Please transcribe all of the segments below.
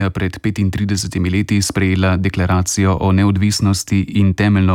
pred 35 leti sprejela deklaracijo o neodvisnosti in temeljno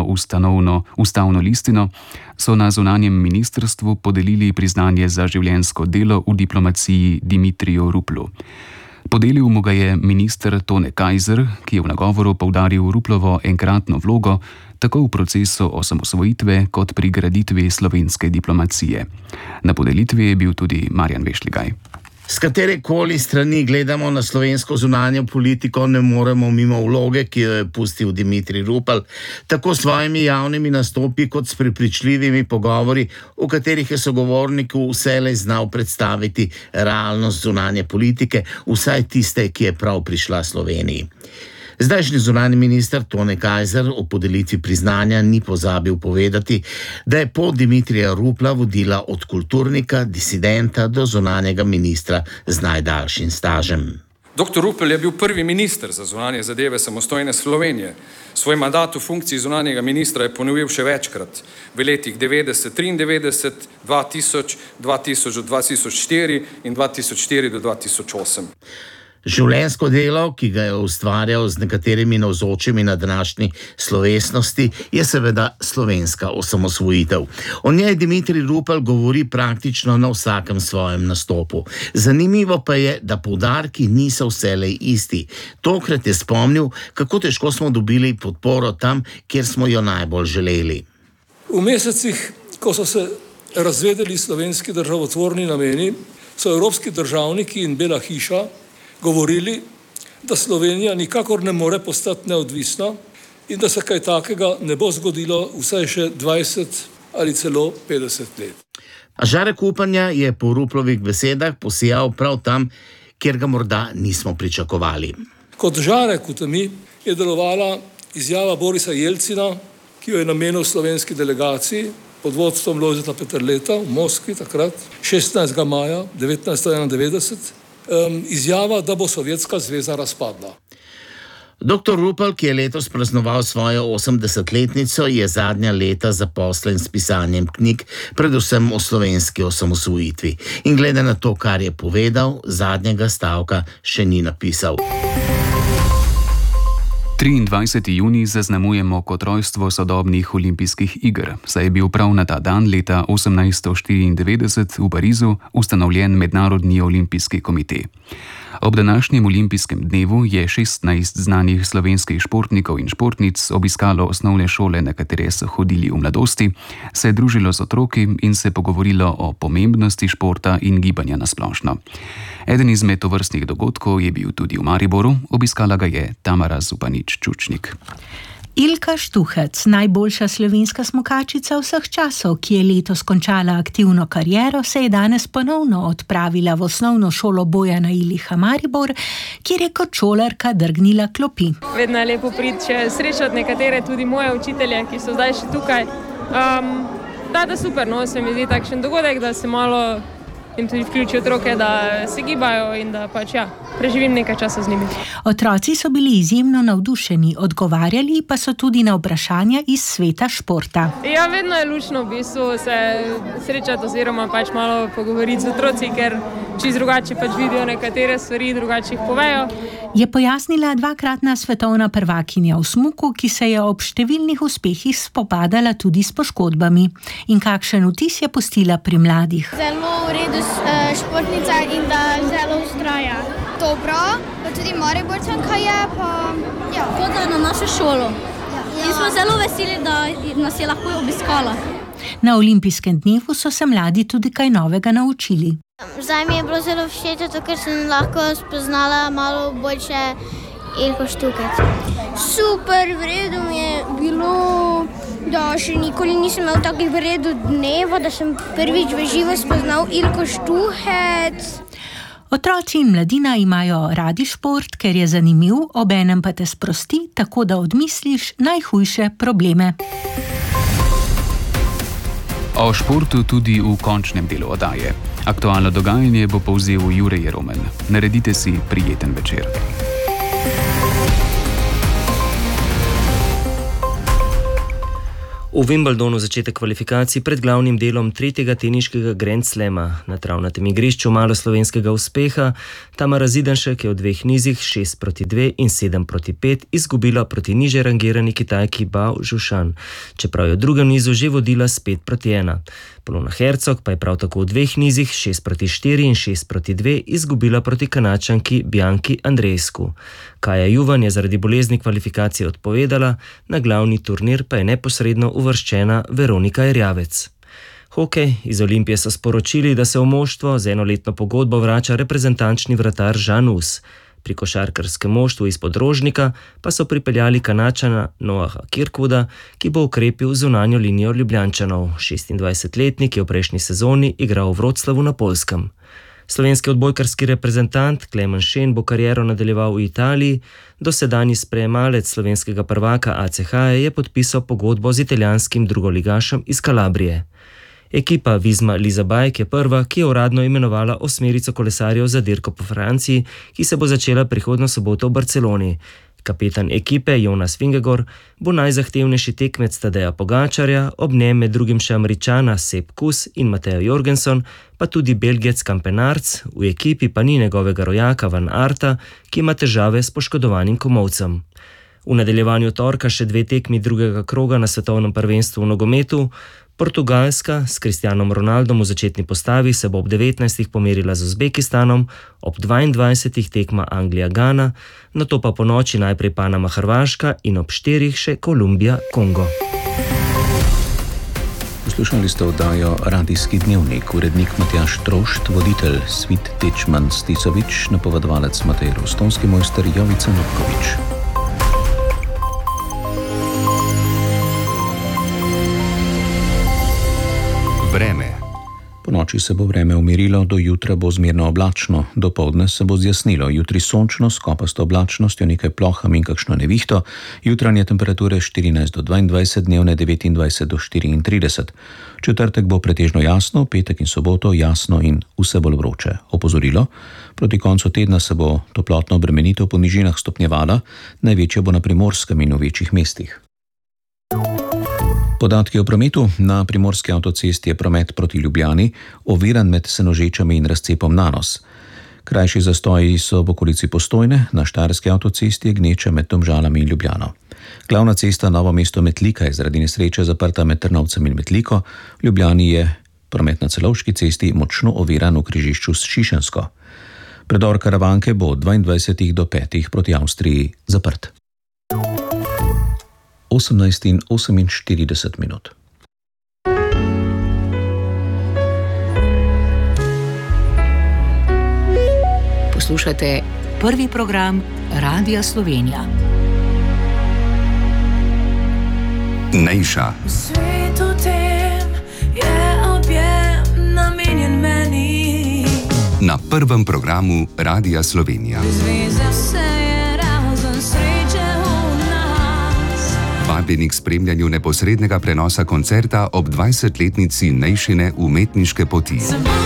ustavno listino, so na zunanjem ministrstvu podelili priznanje za življenjsko delo v diplomaciji Dimitriju Ruplu. Podelil mu ga je minister Tone Kajzer, ki je v nagovoru poudaril Ruplovo enkratno vlogo tako v procesu osamosvojitve kot pri graditvi slovenske diplomacije. Na podelitvi je bil tudi Marjan Vešligaj. S katerekoli strani gledamo na slovensko zunanjo politiko, ne moremo mimo vloge, ki jo je pustil Dimitrij Rupel, tako s svojimi javnimi nastopi kot s prepričljivimi pogovori, v katerih je sogovorniku vselej znal predstaviti realnost zunanje politike, vsaj tiste, ki je prav prišla Sloveniji. Zdajšnji zunanji minister Tone Kajzer o podelitvi priznanja ni pozabil povedati, da je pot Dimitrija Rupla vodila od kulturnika, disidenta do zunanjega ministra z najdaljšim stažem. Dr. Rupel je bil prvi minister za zunanje zadeve samostojne Slovenije. Svoj mandat v funkciji zunanjega ministra je ponovil še večkrat, v letih 1993, 2000, 2000 do 2004 in 2004 do 2008. Življenjsko delo, ki ga je ustvarjal z nekaterimi navzočimi na današnji slovesnosti, je seveda slovenska osamosvojitev. O njej Dimitrij Rupel govori praktično na vsakem svojem nastopu. Zanimivo pa je, da poudarki niso vselej isti. Tokrat je spomnil, kako težko smo dobili podporo tam, kjer smo jo najbolj želeli. V mesecih, ko so se razvedeli slovenski državotvorni nameni, so evropski državniki in Bela hiša govorili, da Slovenija nikakor ne more postati neodvisna in da se kaj takega ne bo zgodilo vsaj še 20 ali celo 50 let. A žarek upanja je po Ruplovih besedah posijal prav tam, kjer ga morda nismo pričakovali. Kot žarek v temi je delovala izjava Borisa Jelcina, ki jo je namenil slovenski delegaciji pod vodstvom Lojzeta Peterleta v Moskvi takrat, 16. maja 1991, izjava, da bo Sovjetska zveza razpadla. Dr. Rupel, ki je letos praznoval svojo 80-letnico, je zadnja leta zaposlen s pisanjem knjig, predvsem o slovenski osamosvojitvi. In glede na to, kar je povedal, zadnjega stavka še ni napisal. 23. junij zaznamujemo kot rojstvo sodobnih olimpijskih iger, saj je bil prav na ta dan leta 1894 v Parizu ustanovljen Mednarodni olimpijski komite. Ob današnjem olimpijskem dnevu je 16 znanih slovenskih športnikov in športnic obiskalo osnovne šole, na katere so hodili v mladosti, se družilo z otroki in se pogovorilo o pomembnosti športa in gibanja na splošno. Eden izmed tovrstnih dogodkov je bil tudi v Mariboru, obiskala ga je Tamara Zupanič-Čučnik. Ilka Štuhec, najboljša slovenska smukačica vseh časov, ki je letos končala aktivno kariero, se je danes ponovno odpravila v osnovno šolo Bojana Iliha Maribor, kjer je kot šolarka drgnila klopi. Vedno je lepo priti še srečati nekatere, tudi moje učitelje, ki so zdaj še tukaj. Da super, no, se mi zdi takšen dogodek, da se malo in tudi vključi otroke, da se gibajo in da preživim nekaj časa z njimi. Otroci so bili izjemno navdušeni, odgovarjali pa so tudi na vprašanja iz sveta športa. Ja, vedno je lučno v bistvu se srečati oziroma malo pogovoriti z otroci, ker čisto drugače vidijo nekatere stvari, drugače jih povejo. Je pojasnila dvakratna svetovna prvakinja v smuku, ki se je ob številnih uspehih spopadala tudi s poškodbami. In kakšen vtis je pustila pri mladih? Zelo v redu športnica in da zelo vztraja. Dobro, pa tudi Mariborčanka je, pa Hodila na našo šolo. In smo zelo veseli, da nas je lahko obiskala. Na olimpijskem dnevu so se mladi tudi kaj novega naučili. Zdaj mi je bilo zelo všeč, ker sem lahko spoznala malo boljše Ilko Štuhec. Super, v redu mi je bilo, da še nikoli nisem imel takih v redu dneva, da sem prvič v živo spoznal Ilko Štuhec. Otroci in mladina imajo radi šport, ker je zanimiv, obenem pa te sprosti, tako da odmisliš najhujše probleme. O športu tudi v končnem delu oddaje. Aktualno dogajanje bo povzel Jure Jeromen. Naredite si prijeten večer. V Wimbledonu začetek kvalifikacij pred glavnim delom tretjega teniškega Grand Slama. Na travnatem igrišču malo slovenskega uspeha. Tamara Zidanšek je v dveh nizih 6-2 in 7-5 izgubila proti niže rangirani Kitajki Bao Zhušan, čeprav je v drugem nizu že vodila s 5-1. Polona Hercog pa je prav tako v dveh nizih 6-4 in 6-2 izgubila proti Kanačanki Bianki Andreescu. Kaja Juvan je zaradi bolezni kvalifikacije odpovedala, na glavni turnir pa je neposredno uvrščena Veronika Erjavec. Hokej, iz Olimpije so sporočili, da se v moštvo z enoletno pogodbo vrača reprezentančni vratar Žan Us. Pri košarkarskem moštvu izpod Rožnika pa so pripeljali Kanačana Noaha Kirkwooda, ki bo ukrepil zunanjo linijo Ljubljančanov. 26-letnik je v prejšnji sezoni igral v Wroclawu na Poljskem. Slovenski odbojkarski reprezentant Klemen Šen bo kariero nadaljeval v Italiji. Dosedanji sprejemalec slovenskega prvaka ACH je podpisal pogodbo z italijanskim drugoligašem iz Kalabrije. Ekipa Visma Leasebike je prva, ki je uradno imenovala osmerico kolesarjev za dirko po Franciji, ki se bo začela prihodnjo soboto v Barceloni. Kapetan ekipe Jonas Vingegaard bo najzahtevnejši tekmec Tadeja Pogačarja, ob njem med drugim še Američana Sepp Kuss in Mateo Jorgensen, pa tudi Belgijec Kampenarc, v ekipi pa ni njegovega rojaka Van Arta, ki ima težave s poškodovanim komolcem. V nadaljevanju torka še dve tekmi drugega kroga na svetovnem prvenstvu v nogometu. Portugalska s Cristianom Ronaldom v začetni postavi se bo ob 19. pomerila z Uzbekistanom, ob 22. tekma Anglija-Gana, nato pa po noči najprej Panama-Hrvaška in ob 4. še Kolumbija-Kongo. Poslušali ste oddajo Radijski dnevnik, urednik Matjaž Trošt, voditelj Svit Tečman Sticovič, napovedovalec Matej Rostonski, mojster Jovica Notkovič. Vreme. Po noči se bo vreme umirilo, do jutra bo zmerno oblačno, dopoldne se bo zjasnilo, jutri sončno s kopasto oblačnostjo, nekaj ploham in kakšno nevihto, jutranje temperature 14 do 22, dnevne 29 do 34. Četrtek bo pretežno jasno, petek in soboto jasno in vse bolj vroče. Opozorilo, proti koncu tedna se bo toplotna obremenitev po nižinah stopnjevala, največja bo na Primorskem in v večjih mestih. Podatki o prometu. Na primorski avtocesti je promet proti Ljubljani oviran med Senožečami in razcepom Nanos. Krajši zastoji so v okolici Postojne, na štajerski avtocesti je gneča med Domžalami in Ljubljano. Glavna cesta Novo mesto-Metlika je zaradi nesreče zaprta med Trnovcem in Metliko, v Ljubljani je promet na Celovški cesti močno oviran v križišču s Šišensko. Predor Karavanke bo od 22 do 5 proti Avstriji zaprt. 18:48 minut. Poslušate prvi program Radia Slovenija. Nejša. V svetu tem je objem namenjen meni. Na prvem programu Radia Slovenija. Vabljeni k spremljanju neposrednega prenosa koncerta ob 20-letnici Nejšine umetniške poti.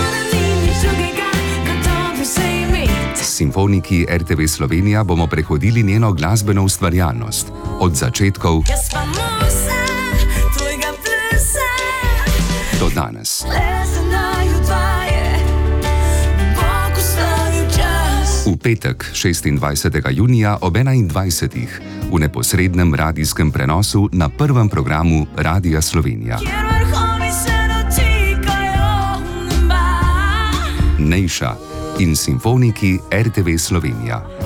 S simfoniki RTV Slovenija bomo prehodili njeno glasbeno ustvarjalnost. Od začetkov do danes. V petek, 26. junija ob 21. v neposrednem radijskem prenosu na prvem programu Radia Slovenija. Nejša in simfoniki RTV Slovenija.